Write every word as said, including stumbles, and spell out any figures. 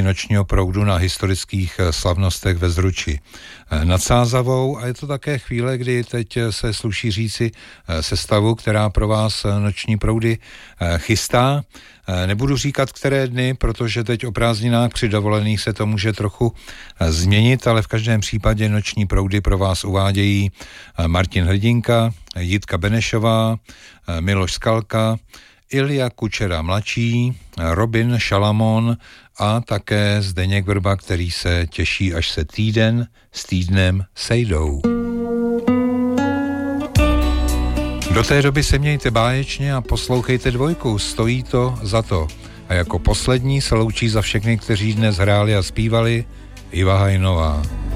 nočního proudu na historických slavnostech ve Zruči nad Sázavou a je to také chvíle, kdy teď se sluší říci sestavu, která pro vás noční proudy chystá. Nebudu říkat, které dny, protože teď o prázdninách při dovolených se to může trochu změnit, ale v každém případě noční proudy pro vás uvádějí Martin Hrdinka, Jitka Benešová, Miloš Skalka, Ilja Kučera mladší, Robin Šalamon a také Zdeněk Vrba, který se těší, až se týden s týdnem sejdou. Do té doby se mějte báječně a poslouchejte dvojku, stojí to za to. A jako poslední se loučí za všechny, kteří dnes hráli a zpívali, Iva Hajnová.